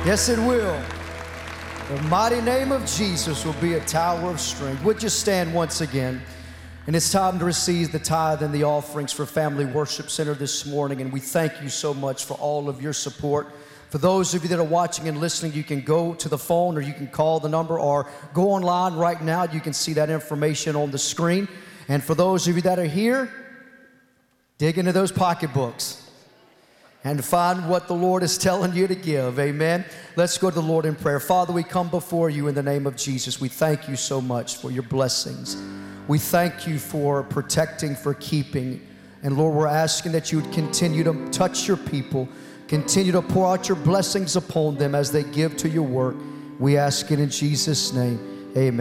Yes, it will. The mighty name of Jesus will be a tower of strength. Would you stand once again? And it's time to receive the tithe and the offerings for Family Worship Center this morning. And we thank you so much for all of your support. For those of you that are watching and listening, you can go to the phone or you can call the number or go online right now. You can see that information on the screen. And for those of you that are here, dig into those pocketbooks and find what the Lord is telling you to give. Amen. Let's go to the Lord in prayer. Father, we come before you in the name of Jesus. We thank you so much for your blessings. We thank you for protecting, for keeping. And Lord, we're asking that you would continue to touch your people, continue to pour out your blessings upon them as they give to your work. We ask it in Jesus' name. Amen.